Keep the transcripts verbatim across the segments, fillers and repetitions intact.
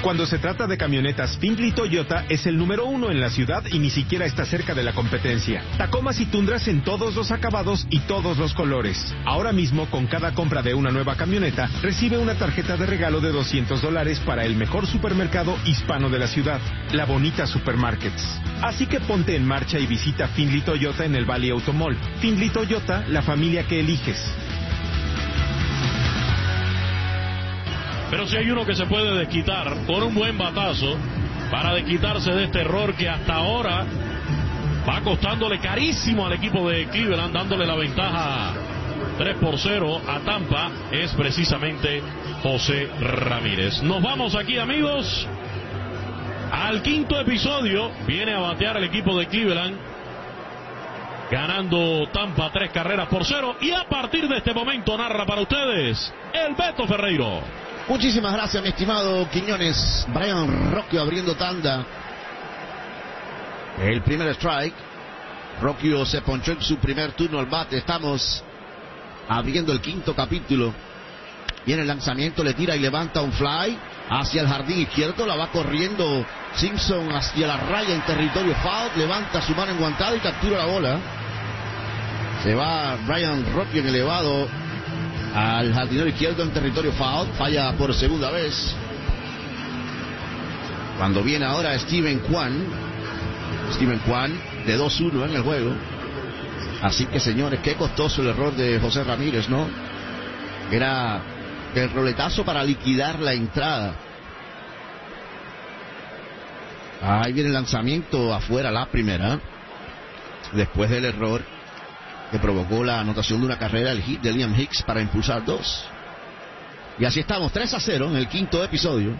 Cuando se trata de camionetas, Findlay Toyota es el número uno en la ciudad y ni siquiera está cerca de la competencia. Tacomas y Tundras en todos los acabados y todos los colores. Ahora mismo, con cada compra de una nueva camioneta, recibe una tarjeta de regalo de doscientos dólares para el mejor supermercado hispano de la ciudad, La Bonita Supermarkets. Así que ponte en marcha y visita Findlay Toyota en el Valley Automall. Findlay Toyota, la familia que eliges. Pero si hay uno que se puede desquitar con un buen batazo para desquitarse de este error que hasta ahora va costándole carísimo al equipo de Cleveland, dándole la ventaja tres por cero a Tampa, es precisamente José Ramírez. Nos vamos aquí, amigos, al quinto episodio. Viene a batear el equipo de Cleveland, ganando Tampa tres carreras por cero, y a partir de este momento narra para ustedes el Beto Ferreiro. Muchísimas gracias, mi estimado Quiñones. Brian Rocchio abriendo tanda. El primer strike. Rocchio se ponchó en su primer turno al bate. Estamos abriendo el quinto capítulo. Viene el lanzamiento, le tira y levanta un fly hacia el jardín izquierdo. La va corriendo Simpson hacia la raya en territorio foul. Levanta su mano enguantada y captura la bola. Se va Brian Rocchio en elevado al jardinero izquierdo en territorio foul. Falla por segunda vez. Cuando viene ahora Steven Kwan. Steven Kwan de dos uno en el juego. Así que, señores, qué costoso el error de José Ramírez, ¿no? Era el roletazo para liquidar la entrada. Ahí viene el lanzamiento afuera, la primera. Después del error que provocó la anotación de una carrera, el hit de Liam Hicks para impulsar dos. Y así estamos, tres a cero en el quinto episodio.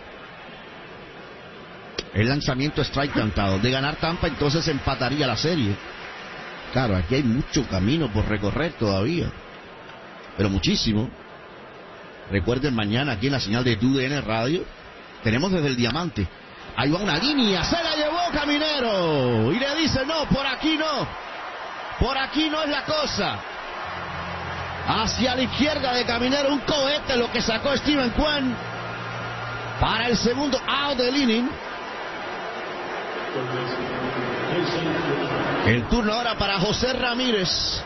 El lanzamiento strike cantado. De ganar Tampa, entonces empataría la serie. Claro, aquí hay mucho camino por recorrer todavía, pero muchísimo. Recuerden, mañana aquí en la señal de T D N Radio tenemos desde el Diamante. Ahí va una línea, se la llevó Caminero y le dice: no, por aquí no. Por aquí no es la cosa. Hacia la izquierda de Caminero, un cohete lo que sacó Steven Kwan para el segundo out del inning. El turno ahora para José Ramírez.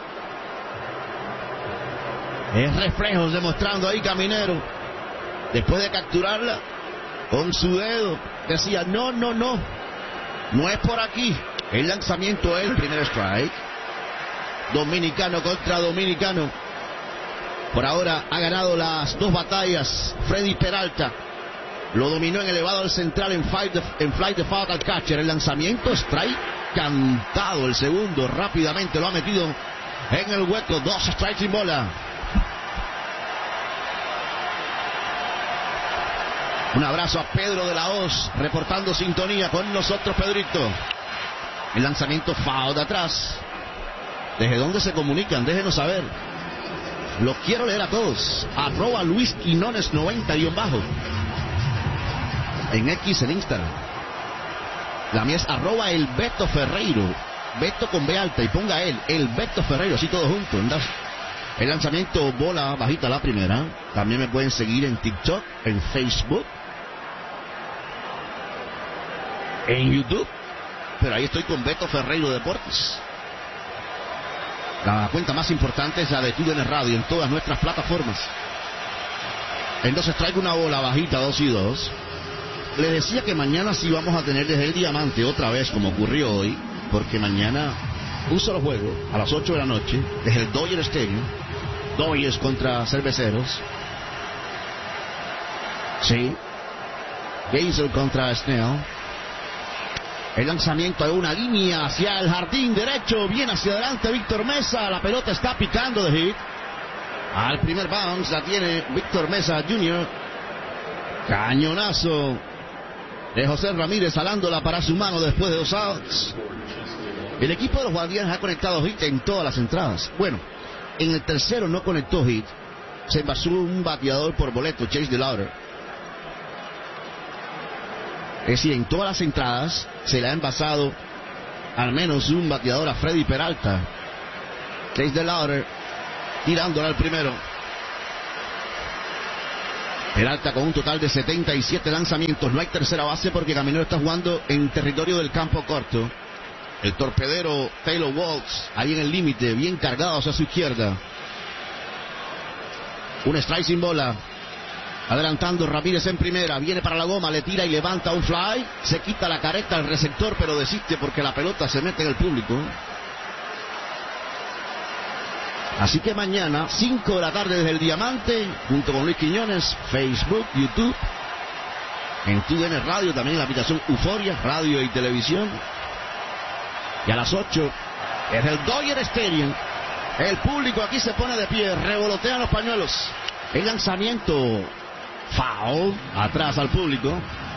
Es reflejos demostrando ahí Caminero. Después de capturarla con su dedo, decía: no, no, no, no es por aquí. El lanzamiento es el primer strike. Dominicano contra dominicano. Por ahora ha ganado las dos batallas Freddy Peralta. Lo dominó en elevado al central en flight de, en flight de foul al catcher. El lanzamiento, strike cantado. El segundo rápidamente lo ha metido en el hueco. Dos strikes sin bola. Un abrazo a Pedro de la Hoz, reportando sintonía con nosotros, Pedrito. El lanzamiento foul de atrás. ¿Desde dónde se comunican? Déjenos saber. Los quiero leer a todos. Arroba Luis Quinones noventa y bajo. En X, en Instagram. La mía es arroba el Beto Ferreiro. Beto con B alta y ponga él, el Beto Ferreiro, así todo junto. ¿Verdad? El lanzamiento, bola bajita la primera. También me pueden seguir en TikTok, en Facebook, en YouTube. Pero ahí estoy con Beto Ferreiro Deportes. La cuenta más importante es la de T D N Radio en todas nuestras plataformas. Entonces traigo una bola bajita, dos y dos. Le decía que mañana sí vamos a tener desde el Diamante otra vez, como ocurrió hoy, porque mañana un solo juego a las ocho de la noche desde el Dodger Stadium. Dodgers contra Cerveceros. Sí. Geisel contra Snell. El lanzamiento de una línea hacia el jardín derecho. Viene hacia adelante Víctor Mesa. La pelota está picando de hit. Al primer bounce la tiene Víctor Mesa junior Cañonazo de José Ramírez, alándola para su mano después de dos outs. El equipo de los Guardianes ha conectado hit en todas las entradas. Bueno, en el tercero no conectó hit. Se envasó un bateador por boleto, Chase DeLauder. Es decir, en todas las entradas se le ha envasado al menos un bateador a Freddy Peralta. Chase DeLauder tirándola al primero. Peralta con un total de setenta y siete lanzamientos. No hay tercera base porque Caminero está jugando en territorio del campo corto. El torpedero Taylor Waltz ahí en el límite, bien cargado hacia su izquierda. Un strike sin bola. Adelantando Ramírez en primera, viene para la goma, le tira y levanta un fly. Se quita la careta al receptor, pero desiste porque la pelota se mete en el público. Así que mañana, cinco de la tarde desde el Diamante, junto con Luis Quiñones, Facebook, YouTube, en T U D N Radio, también en la aplicación Euforia, radio y televisión. Y a las ocho, desde el Dodger Stadium, el público aquí se pone de pie, revolotean los pañuelos. El lanzamiento, foul, atrás al público.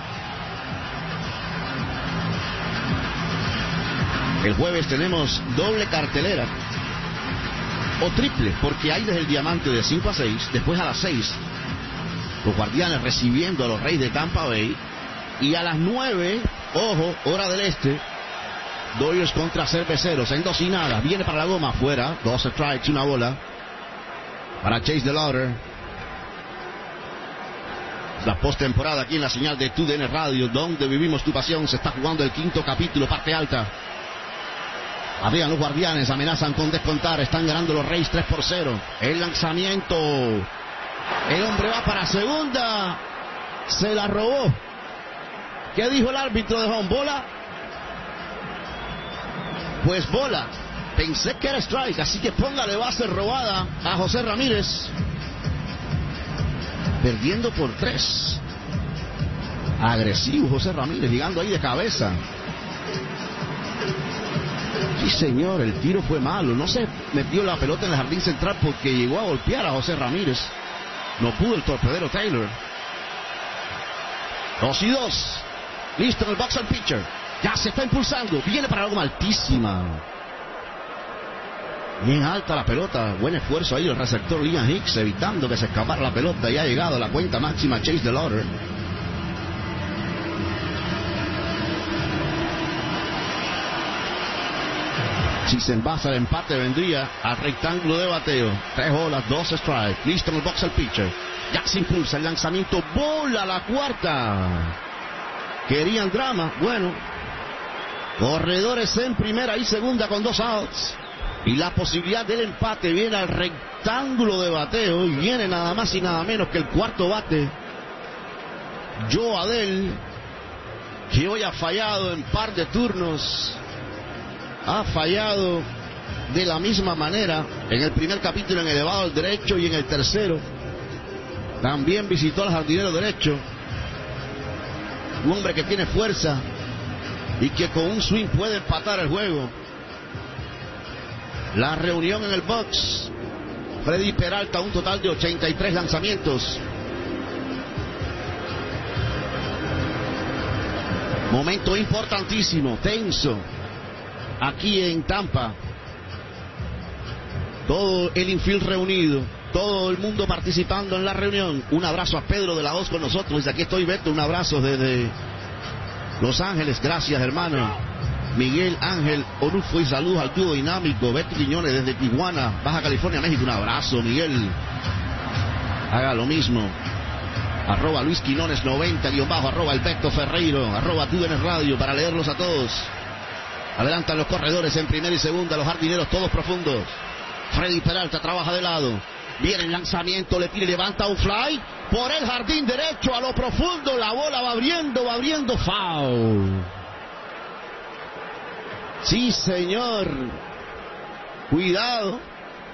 El jueves tenemos doble cartelera. O triple, porque hay desde el Diamante de cinco a seis, después a las seis, los Guardianes recibiendo a los Reyes de Tampa Bay, y a las nueve, ojo, hora del este, Dodgers contra Cerveceros, en dos y nada, viene para la goma, fuera, dos strikes, una bola, para Chase DeLauter. La postemporada aquí en la señal de T U D N Radio, donde vivimos tu pasión, se está jugando el quinto capítulo, parte alta. Habían los Guardianes, amenazan con descontar, están ganando los Reyes tres por cero. El lanzamiento, el hombre va para segunda, se la robó. ¿Qué dijo el árbitro de home? ¿Bola? Pues bola. Pensé que era strike, así que póngale base robada a José Ramírez. Perdiendo por tres. Agresivo José Ramírez, llegando ahí de cabeza. Sí, señor, el tiro fue malo. No se metió la pelota en el jardín central porque llegó a golpear a José Ramírez. No pudo el torpedero Taylor. Dos y dos. Listo en el box al pitcher. Ya se está impulsando. Viene para algo altísima. Bien alta la pelota. Buen esfuerzo ahí el receptor Liam Hicks, evitando que se escapara la pelota. Y ha llegado a la cuenta máxima Chase DeLauter. Si se envasa el empate, vendría al rectángulo de bateo. Tres bolas, dos strikes. Listo en el box el pitcher. Ya se impulsa el lanzamiento. Bola la cuarta. Querían drama. Bueno. Corredores en primera y segunda con dos outs. Y la posibilidad del empate viene al rectángulo de bateo. Y viene nada más y nada menos que el cuarto bate. Joe Adell, que hoy ha fallado en par de turnos. Ha fallado de la misma manera en el primer capítulo en elevado al derecho y en el tercero también visitó al jardinero derecho. Un hombre que tiene fuerza y que con un swing puede empatar el juego. La reunión en el box. Freddy Peralta, un total de ochenta y tres lanzamientos. Momento importantísimo, tenso. Aquí en Tampa, todo el infield reunido, todo el mundo participando en la reunión. Un abrazo a Pedro de la Hoz con nosotros. Desde aquí estoy, Beto, un abrazo desde Los Ángeles. Gracias, hermano. Miguel Ángel Onufo y saludos al dúo dinámico. Beto Quiñones desde Tijuana, Baja California, México. Un abrazo, Miguel. Haga lo mismo. Arroba Luis Quinones noventa, guión bajo, arroba Alberto Ferreiro, arroba T U D N Radio, para leerlos a todos. Adelantan los corredores en primera y segunda, los jardineros todos profundos. Freddy Peralta trabaja de lado. Viene el lanzamiento, le tira y levanta un fly por el jardín derecho a lo profundo. La bola va abriendo, va abriendo, foul. Sí, señor. Cuidado.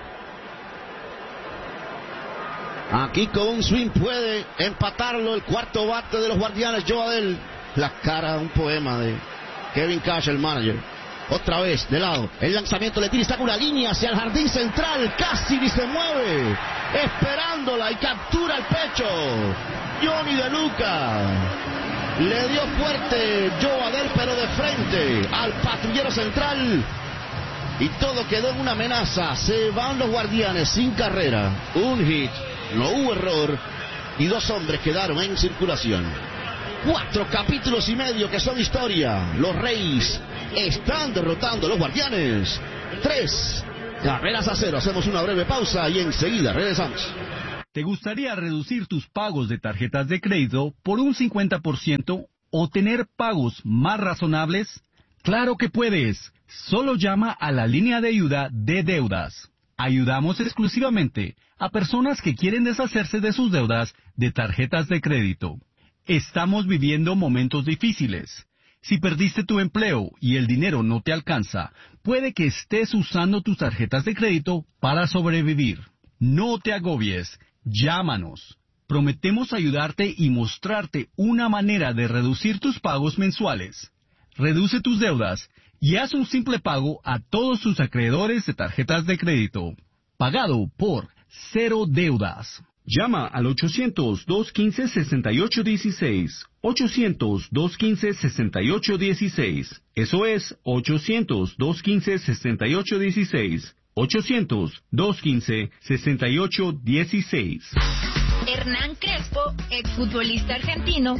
Aquí con un swing puede empatarlo el cuarto bate de los Guardianes, Joe Adell. La cara, un poema de Kevin Cash, el manager. Otra vez, de lado, el lanzamiento le tira y saca una línea hacia el jardín central, casi ni se mueve, esperándola y captura el pecho. Johnny De Luca le dio fuerte Joe Adell, pero de frente al patrullero central. Y todo quedó en una amenaza. Se van los Guardianes sin carrera, un hit, no hubo error y dos hombres quedaron en circulación. Cuatro capítulos y medio que son historia. Los Reyes están derrotando a los Guardianes. Tres carreras a cero. Hacemos una breve pausa y enseguida regresamos. ¿Te gustaría reducir tus pagos de tarjetas de crédito por un cincuenta por ciento o tener pagos más razonables? ¡Claro que puedes! Solo llama a la línea de ayuda de deudas. Ayudamos exclusivamente a personas que quieren deshacerse de sus deudas de tarjetas de crédito. Estamos viviendo momentos difíciles. Si perdiste tu empleo y el dinero no te alcanza, puede que estés usando tus tarjetas de crédito para sobrevivir. No te agobies. Llámanos. Prometemos ayudarte y mostrarte una manera de reducir tus pagos mensuales. Reduce tus deudas y haz un simple pago a todos tus acreedores de tarjetas de crédito. Pagado por Cero Deudas. Llama al ochocientos, dos quince, sesenta y ocho dieciséis. ochocientos, dos quince, sesenta y ocho dieciséis. Eso es ochocientos, dos quince, sesenta y ocho dieciséis. ochocientos, dos quince, sesenta y ocho dieciséis. Hernán Crespo, exfutbolista argentino,